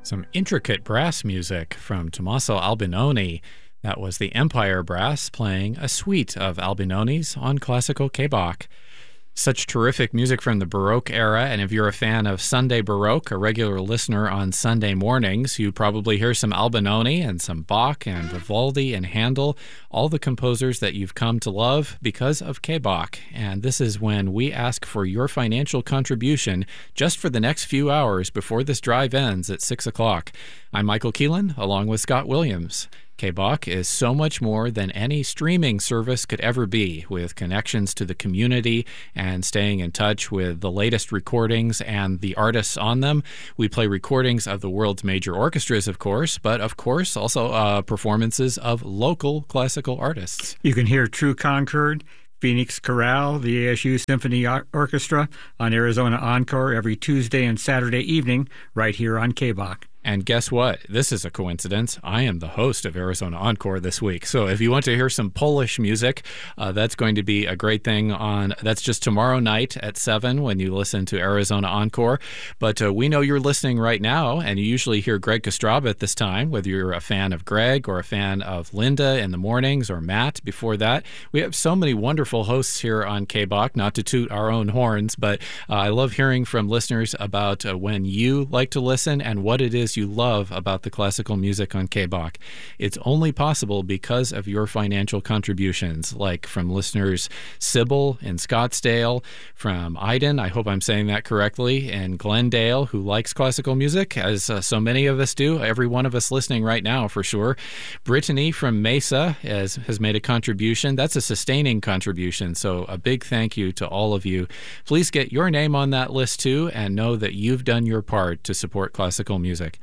Some intricate brass music from Tommaso Albinoni. That was the Empire Brass playing a suite of Albinonis on Classical K-Bach. Such terrific music from the Baroque era, and if you're a fan of Sunday Baroque, a regular listener on Sunday mornings, you probably hear some Albinoni and some Bach and Vivaldi and Handel, all the composers that you've come to love because of K-Bach. And this is when we ask for your financial contribution just for the next few hours before this drive ends at 6 o'clock. I'm Michael Keelan, along with Scott Williams. K-Bach is so much more than any streaming service could ever be, with connections to the community and staying in touch with the latest recordings and the artists on them. We play recordings of the world's major orchestras, of course, but of course also performances of local classical artists. You can hear True Concord, Phoenix Chorale, the ASU Symphony Orchestra on Arizona Encore every Tuesday and Saturday evening right here on K-Bach. And guess what? This is a coincidence. I am the host of Arizona Encore this week. So if you want to hear some Polish music, that's going to be a great thing that's just tomorrow night at 7 when you listen to Arizona Encore. But we know you're listening right now, and you usually hear Greg Kostraba at this time, whether you're a fan of Greg or a fan of Linda in the mornings or Matt before that. We have so many wonderful hosts here on K-Bach, not to toot our own horns, but I love hearing from listeners about when you like to listen and what it is you love about the classical music on K-Bach. It's only possible because of your financial contributions, like from listeners Sybil in Scottsdale, from Iden, I hope I'm saying that correctly, and Glendale, who likes classical music, as so many of us do, every one of us listening right now for sure. Brittany from Mesa has made a contribution. That's a sustaining contribution, so a big thank you to all of you. Please get your name on that list too, and know that you've done your part to support classical music.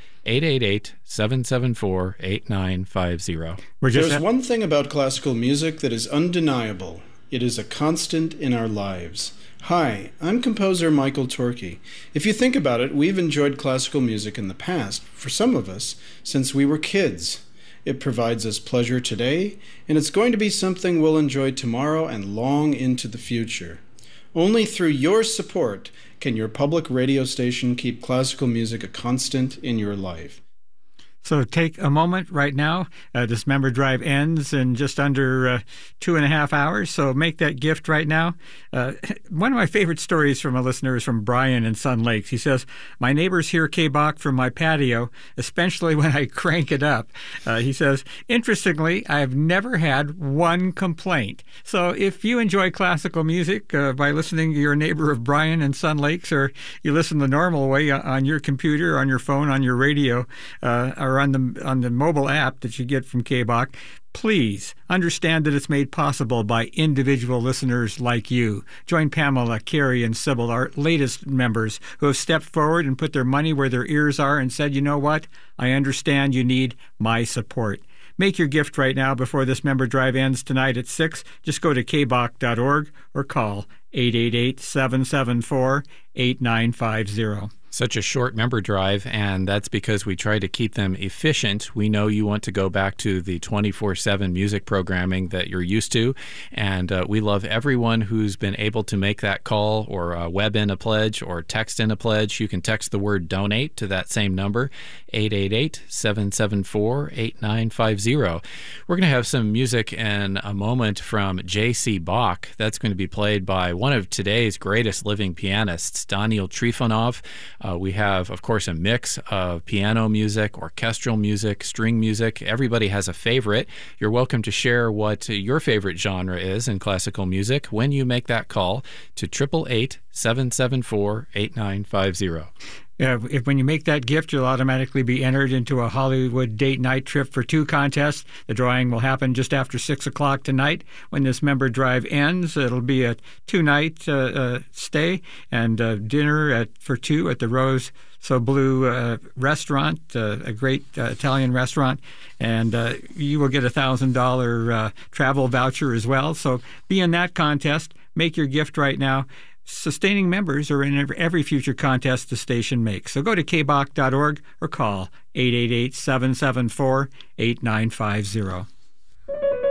888-774-8950. There's one thing about classical music that is undeniable. It is a constant in our lives. Hi, I'm composer Michael Torkey. If you think about it, we've enjoyed classical music in the past, for some of us, since we were kids. It provides us pleasure today, and it's going to be something we'll enjoy tomorrow and long into the future. Only through your support can your public radio station keep classical music a constant in your life. So take a moment right now. This member drive ends in just under 2.5 hours, so make that gift right now. One of my favorite stories from a listener is from Brian in Sun Lakes. He says, my neighbors hear K-Bach from my patio, especially when I crank it up. He says, interestingly, I have never had one complaint. So if you enjoy classical music by listening to your neighbor of Brian in Sun Lakes, or you listen the normal way on your computer, on your phone, on your radio, or on the mobile app that you get from K-Bach, please understand that it's made possible by individual listeners like you. Join Pamela, Carrie, and Sybil, our latest members, who have stepped forward and put their money where their ears are and said, you know what? I understand you need my support. Make your gift right now before this member drive ends tonight at 6. Just go to kbach.org or call 888-774-8950. Such a short member drive, and that's because we try to keep them efficient. We know you want to go back to the 24/7 music programming that you're used to, and we love everyone who's been able to make that call or web in a pledge or text in a pledge. You can text the word donate to that same number, 888-774-8950. We're going to have some music in a moment from J.C. Bach. That's going to be played by one of today's greatest living pianists, Daniil Trifonov. We have, of course, a mix of piano music, orchestral music, string music. Everybody has a favorite. You're welcome to share what your favorite genre is in classical music when you make that call to 888-774-8950. When you make that gift, you'll automatically be entered into a Hollywood date night trip for 2 contests. The drawing will happen just after 6 o'clock tonight. When this member drive ends, it'll be a 2-night stay and dinner for 2 at the Rose So Blue restaurant, a great Italian restaurant, and you will get a $1,000 travel voucher as well. So be in that contest. Make your gift right now. Sustaining members are in every future contest the station makes. So go to kbach.org or call 888-774-8950.